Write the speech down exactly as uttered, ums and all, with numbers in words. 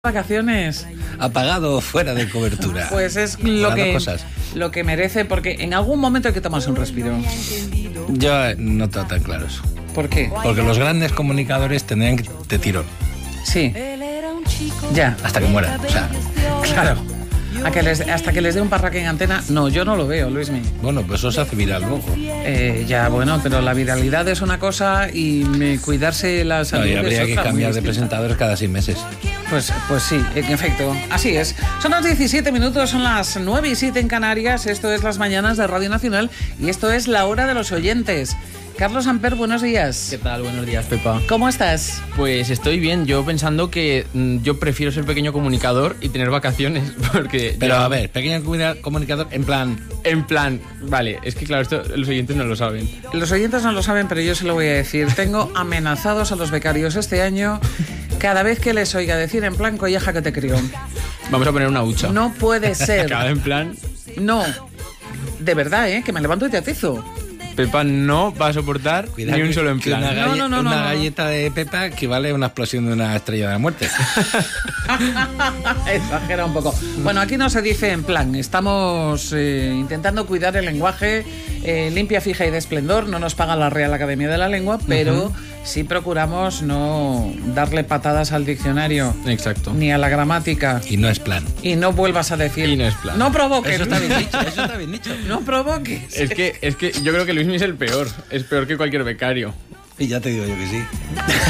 Vacaciones. Apagado, fuera de cobertura. Pues es lo Las que, dos cosas. lo que merece, porque en algún momento hay que tomarse un respiro. Yo eh, no tengo tan claro eso. ¿Por qué? Porque los grandes comunicadores tendrían que de tirón. Sí. Ya. Hasta que mueran. O sea, Claro. A que les, hasta que les dé un parraque en antena. No, yo no lo veo, Luismi. bueno, pues eso se hace viral luego. Eh, ya, bueno, pero la viralidad es una cosa y me, cuidarse la salud No, y es habría que otra, muy cambiar de distinta. presentadores cada seis meses. Pues, pues sí, en efecto, así es. Son las diecisiete minutos, son las nueve y siete en Canarias. Esto es Las Mañanas de Radio Nacional y esto es La Hora de los Oyentes. Carlos Amper, buenos días. ¿Qué tal? Buenos días, Pepa. ¿Cómo estás? Pues estoy bien, yo pensando que mm, yo prefiero ser pequeño comunicador y tener vacaciones, porque... Pero yo- a ver, pequeño comunicador, en plan... En plan, vale, es que claro, esto los oyentes no lo saben. Los oyentes no lo saben, pero yo se lo voy a decir. Tengo amenazados a los becarios este año cada vez que les oiga decir en plan colleja que te crió. Vamos a poner una hucha. No puede ser. Cada en plan, No. De verdad, ¿eh? Que me levanto y te atizo. Pepa no va a soportar Cuidado ni un que- solo en que plan. Una, galle- No, no, no, una no, no. galleta de Pepa equivale a una explosión de una estrella de la muerte. Exagera un poco. Bueno, aquí no se dice en plan. Estamos eh, intentando cuidar el lenguaje eh, limpia, fija y de esplendor. No nos paga la Real Academia de la Lengua, pero uh-huh. sí procuramos no darle patadas al diccionario. Exacto. Ni a la gramática. Y no es plan. Y no vuelvas a decir. Y no es plan. No provoques. Eso está bien dicho, eso está bien dicho. No provoques. Es que, es que yo creo que Luismi es el peor. Es peor que cualquier becario. Y ya te digo yo que sí.